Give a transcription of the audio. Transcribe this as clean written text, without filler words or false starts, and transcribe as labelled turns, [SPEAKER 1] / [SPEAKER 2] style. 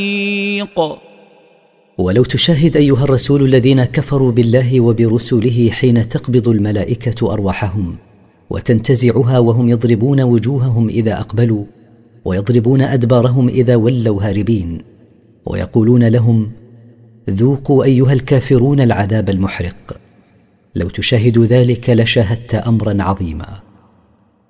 [SPEAKER 1] ولو تشاهد أيها الرسول الذين كفروا بالله وبرسله حين تقبض الملائكة أرواحهم وتنتزعها وهم يضربون وجوههم إذا أقبلوا ويضربون أدبارهم إذا ولوا هاربين، ويقولون لهم: ذوقوا أيها الكافرون العذاب المحرق. لو تشاهد ذلك لشاهدت أمرا عظيما.